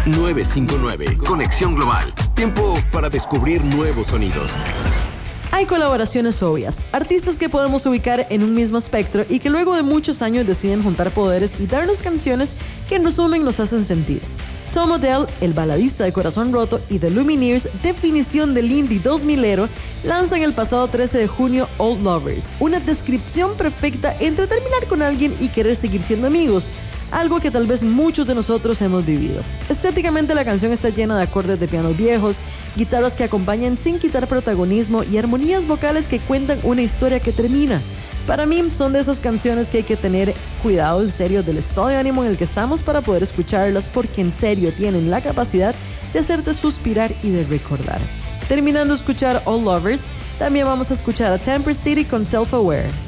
959, Conexión Global. Tiempo para descubrir nuevos sonidos. Hay colaboraciones obvias, artistas que podemos ubicar en un mismo espectro y que luego de muchos años deciden juntar poderes y darnos canciones que en resumen nos hacen sentir. Tom Odell, el baladista de Corazón Roto, y The Lumineers, definición del indie 2000ero, lanzan el pasado 13 de junio Old Lovers, una descripción perfecta entre terminar con alguien y querer seguir siendo amigos, algo que tal vez muchos de nosotros hemos vivido. Estéticamente la canción está llena de acordes de pianos viejos, guitarras que acompañan sin quitar protagonismo y armonías vocales que cuentan una historia que termina. Para mí son de esas canciones que hay que tener cuidado en serio del estado de ánimo en el que estamos para poder escucharlas, porque en serio tienen la capacidad de hacerte suspirar y de recordar. Terminando de escuchar All Lovers, también vamos a escuchar a Temper City con Self Aware.